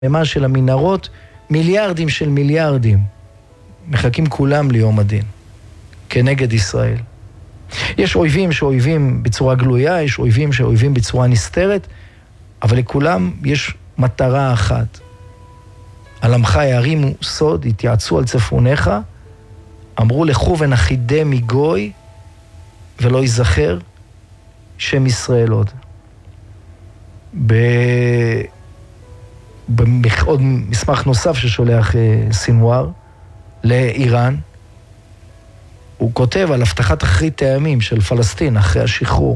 ממה של המנהרות, מיליארדים של מיליארדים, מחכים כולם ליום הדין, כנגד ישראל. יש אויבים שאויבים בצורה גלויה, יש אויבים שאויבים בצורה נסתרת, אבל לכולם יש מטרה אחת. על עמך יערימו סוד, התייעצו על צפוניך, אמרו לכו ונחידם מגוי, ולא ייזכר שם ישראל עוד. עוד מסמך נוסף ששולח סינואר לאיראן, הוא כותב על הבטחת אחרית הימים של פלסטין אחרי השחרור.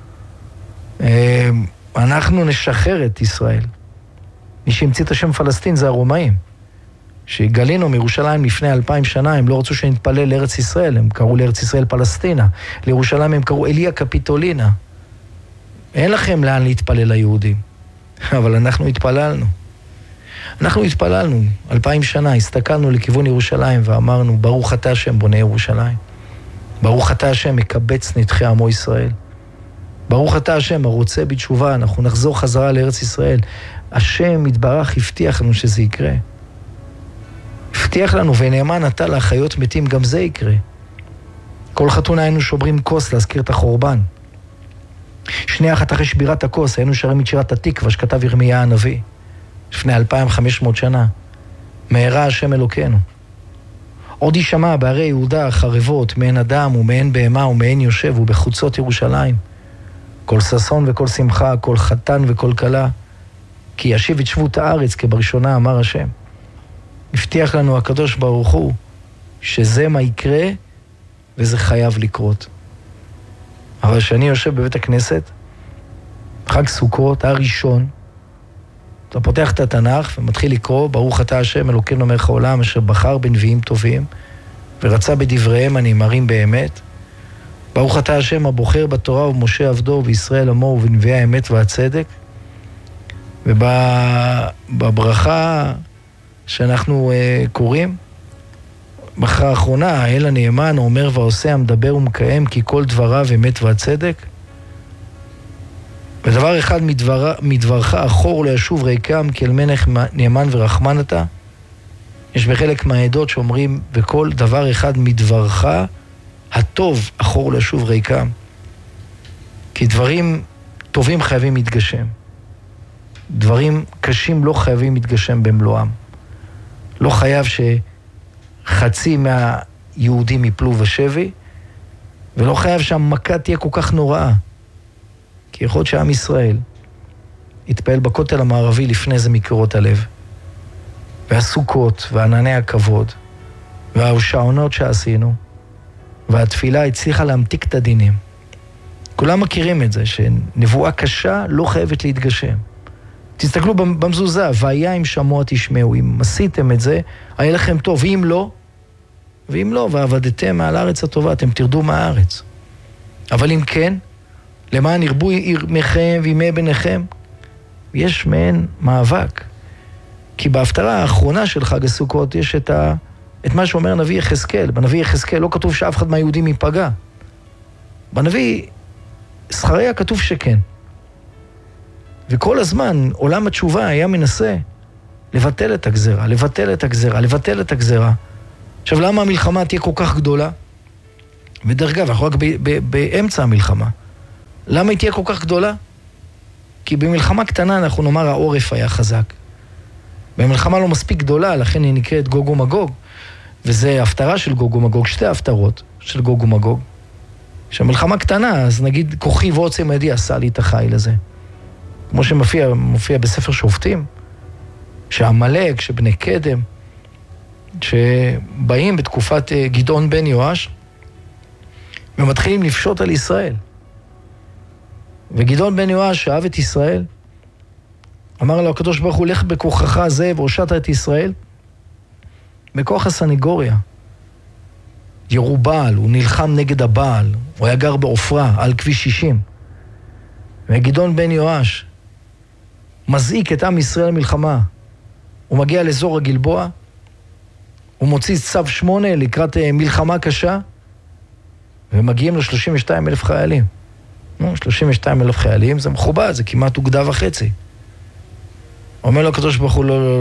אנחנו נשחרר את ישראל. מי שהמציא את השם פלסטין זה הרומאים, שגלינו מירושלים לפני 2000 שנה, הם לא רצו שנתפלל לארץ ישראל, הם קראו לארץ ישראל פלסטינה, לירושלים הם קראו אליה קפיטולינה. אין לכם לאן להתפלל ליהודים, אבל אנחנו התפללנו. אנחנו התפללנו 2000 שנה, הסתכלנו לכיוון ירושלים ואמרנו, ברוך אתה השם בונה ירושלים. ברוך אתה השם מקבץ נדחי עמו ישראל. ברוך אתה השם הרוצה בתשובה, אנחנו נחזור חזרה לארץ ישראל. השם יתברך הבטיח לנו שזה יקרה. הבטיח לנו ונאמן אתה לאחיות מתים, גם זה יקרה. כל חתונה היינו שוברים כוס להזכיר את החורבן. שנייה אחת אחרי שבירת הכוס היינו שרים את שירת התקווה שכתב ירמיה הנביא. לפני 2500 שנה. מהרה השם אלוקינו. עוד יישמע בערי יהודה חרבות, מעין אדם ומעין בהמה ומעין יושב ובחוצות ירושלים. כל ששון וכל שמחה, כל חתן וכל כלה. כי ישיב את שבות הארץ כבראשונה אמר השם. הבטיח לנו הקדוש ברוך הוא שזה מה יקרה וזה חייב לקרות. אבל כשאני יושב בבית הכנסת, חג סוכות, הראשון, אתה פותח את התנ"ך ומתחיל לקרוא, ברוך אתה השם אלוקינו מלך העולם אשר בחר בנביאים טובים ורצה בדבריהם הנאמרים באמת. ברוך אתה השם הבוחר בתורה ובמשה עבדו ובישראל עמו ובנביאי האמת והצדק. ובברכה שאנחנו קוראים, ברכה האחרונה, האל הנאמן האומר ועושה המדבר ומקיים כי כל דבריו אמת והצדק. ודבר אחד מדברך אחור לישוב ריקם כי אל מלך נאמן ורחמן אתה. יש בחלק מהעדות שאומרים וכל דבר אחד מדברך הטוב אחור לישוב ריקם. כי דברים טובים חייבים להתגשם. דברים קשים לא חייבים להתגשם במלואם. לא חייב שחצי מהיהודים יפלו בשבי, ולא חייב שהמכה תהיה כל כך נוראה. כי יכול להיות שעם ישראל התפעל בכותל המערבי לפני זה מקורות הלב. והסוכות וענני הכבוד והשעונות שעשינו והתפילה הצליחה להמתיק את הדינים. כולם מכירים את זה שנבואה קשה לא חייבת להתגשם. תסתכלו במזוזה, והיה אם שמוע תשמעו, אם עשיתם את זה, היה לכם טוב, ואם לא, ועבדתם מעל הארץ הטובה, אתם תרדו מהארץ. אבל אם כן, למען ירבו ימיכם וימי בניכם, יש מעין מאבק. כי בהפטרה האחרונה של חג הסוכות יש את מה שאומר נביא יחזקאל. בנביא יחזקאל לא כתוב שאף אחד מהיהודים ייפגע. בנביא זכריה כתוב שכן. וכל הזמן עולם התשובה היה מנסה לבטל את הגזרה, לבטל את הגזרה. עכשיו למה המלחמה תהיה כל כך גדולה? ודרך אגב, אנחנו רק באמצע המלחמה. למה היא תהיה כל כך גדולה? כי במלחמה קטנה אנחנו נאמר העורף היה חזק. במלחמה לא מספיק גדולה, לכן היא נקראת גוג ומגוג. וזה הפטרה של גוג ומגוג, שתי הפטרות של גוג ומגוג. כשהמלחמה קטנה, אז נגיד כוחי ועוצם ידי עשה לי את החיל הזה. כמו שמופיע בספר שופטים, שהמלאק, שבני קדם, שבאים בתקופת גדעון בן יואש, ומתחילים לפשוט על ישראל. וגדעון בן יואש שאהב את ישראל, אמר לו הקדוש ברוך הוא, לך בכוחך זה והושעת את ישראל, בכוח הסניגוריה. ירובעל, הוא נלחם נגד הבעל, הוא היה גר בעופרה, על כביש 60. וגדעון בן יואש, מזעיק את עם ישראל למלחמה. הוא מגיע לאזור הגלבוע, הוא מוציא צו 8 לקראת מלחמה קשה, ומגיעים ל-32,000 חיילים. 32,000 חיילים, זה מכובד, זה כמעט אוגדה וחצי. אומר לו הקדוש ברוך הוא, לא, לא,